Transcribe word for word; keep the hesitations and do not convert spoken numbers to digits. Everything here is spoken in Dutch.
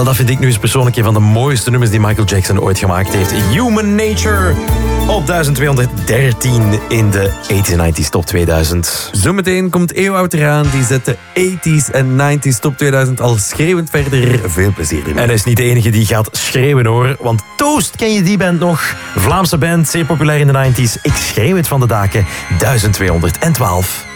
Wel, dat vind ik nu eens persoonlijk een van de mooiste nummers die Michael Jackson ooit gemaakt heeft. Human Nature op duizend tweehonderddertien in de tachtig en negentig Top tweeduizend. Zometeen komt Ewout eraan, die zet de tachtig en negentig Top tweeduizend al schreeuwend verder. Veel plezier ermee. En hij is niet de enige die gaat schreeuwen hoor, want Toast, ken je die band nog? Vlaamse band, zeer populair in de negentig. Ik schreeuw het van de daken, duizend tweehonderdtwaalf.